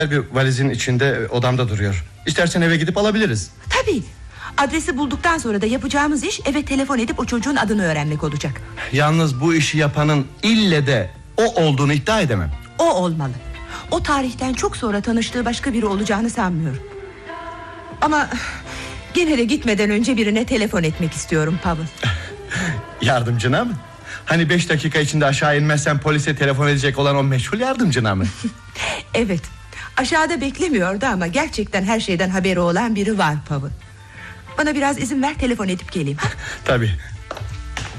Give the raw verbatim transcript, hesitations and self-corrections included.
bir valizin içinde odamda duruyor. İstersen eve gidip alabiliriz. Tabii. Adresi bulduktan sonra da yapacağımız iş eve telefon edip o çocuğun adını öğrenmek olacak. Yalnız bu işi yapanın ille de o olduğunu iddia edemem. O olmalı. O tarihten çok sonra tanıştığı başka biri olacağını sanmıyorum. Ama gene de gitmeden önce birine telefon etmek istiyorum Pavel. Yardımcına mı? Hani beş dakika içinde aşağı inmezsen polise telefon edecek olan o meşhur yardımcına mı? Evet. Aşağıda beklemiyordu ama gerçekten her şeyden haberi olan biri var Pavel. Bana biraz izin ver, telefon edip geleyim. Tabii.